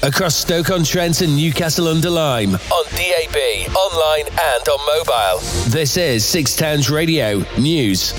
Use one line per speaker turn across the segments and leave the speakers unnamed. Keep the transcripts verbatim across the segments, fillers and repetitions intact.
across Stoke-on-Trent and Newcastle-under-Lyme, on D A B, online and on mobile. This is Six Towns Radio News.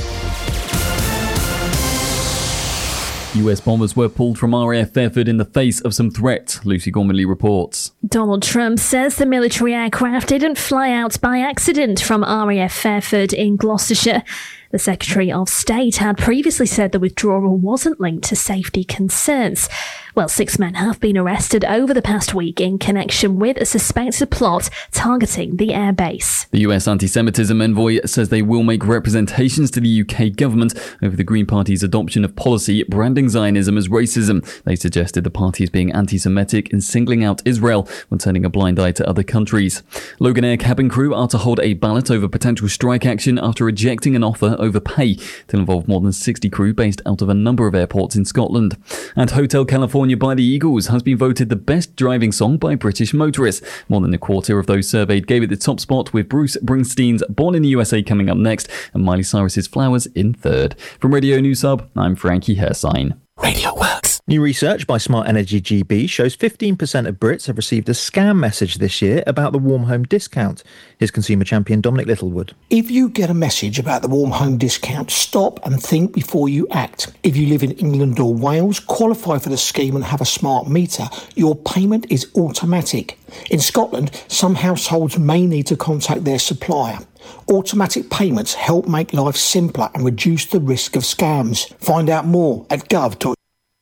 U S bombers were pulled from R A F Fairford in the face of some threat, Lucy Gormley reports.
Donald Trump says the military aircraft didn't fly out by accident from R A F Fairford in Gloucestershire. The Secretary of State had previously said the withdrawal wasn't linked to safety concerns. Well, six men have been arrested over the past week in connection with a suspected plot targeting the airbase.
The U S anti-Semitism envoy says they will make representations to the U K government over the Green Party's adoption of policy branding Zionism as racism. They suggested the party is being anti-Semitic and singling out Israel when turning a blind eye to other countries. Loganair cabin crew are to hold a ballot over potential strike action after rejecting an offer over pay to involve more than sixty crew based out of a number of airports in Scotland. And Hotel California by the Eagles has been voted the best driving song by British motorists. More than a quarter of those surveyed gave it the top spot, with Bruce Springsteen's Born in the U S A coming up next and Miley Cyrus's Flowers in third. From Radio News Hub, I'm Frankie Hersign.
Radio Works.
New research by Smart Energy G B shows fifteen percent of Brits have received a scam message this year about the Warm Home Discount. Here's consumer champion Dominic Littlewood.
If you get a message about the Warm Home Discount, stop and think before you act. If you live in England or Wales, qualify for the scheme and have a smart meter, your payment is automatic. In Scotland, some households may need to contact their supplier. Automatic payments help make life simpler and reduce the risk of scams. Find out more at gov dot.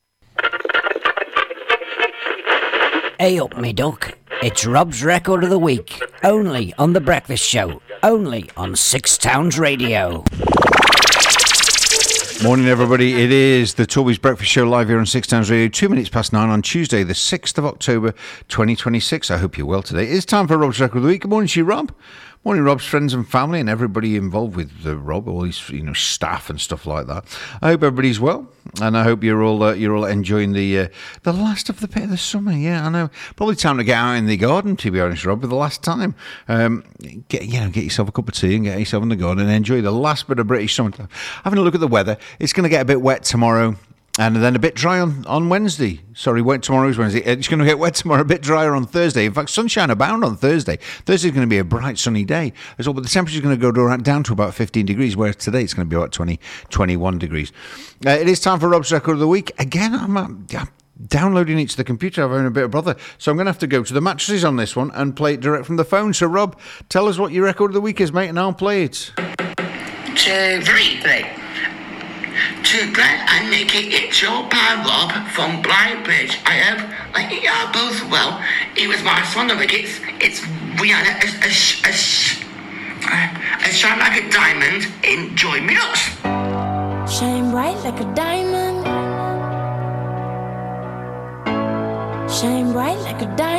Hey up, me duck. It's Rob's Record of the Week. Only on The Breakfast Show. Only on Six Towns Radio.
Morning, everybody. It is the Toby's Breakfast Show live here on Six Towns Radio. Two minutes past nine on Tuesday, the sixth of October, twenty twenty-six. I hope you're well today. It's time for Rob's Record of the Week. Good morning to you, Rob. Morning, Rob's friends and family and everybody involved with uh, Rob, all his you know staff and stuff like that. I hope everybody's well, and I hope you're all uh, you're all enjoying the uh, the last of the bit of the summer. Yeah, I know. Probably time to get out in the garden, to be honest, Rob. For the last time, um, get you know get yourself a cup of tea and get yourself in the garden and enjoy the last bit of British summer. Having a look at the weather, it's going to get a bit wet tomorrow. And then a bit dry on, on Wednesday. Sorry, wet tomorrow is Wednesday. It's going to get wet tomorrow, a bit drier on Thursday. In fact, sunshine abound on Thursday. Thursday's going to be a bright, sunny day as well, but the temperature's going to go around, down to about fifteen degrees, whereas today it's going to be about twenty, twenty-one degrees. Uh, it is time for Rob's Record of the Week. Again, I'm uh, yeah, downloading it to the computer. I'm having a bit of bother. So I'm going to have to go to the mattresses on this one and play it direct from the phone. So, Rob, tell us what your record of the week is, mate, and I'll play it.
Two, three, three. To Glenn and Nikki, it's your pal Rob from Blybridge. I hope that you are both well. It was my son of it. It's, it's we are a, a, a, a, a shine like a diamond. Enjoy me us.
Shine bright like a diamond. Shine bright like a diamond.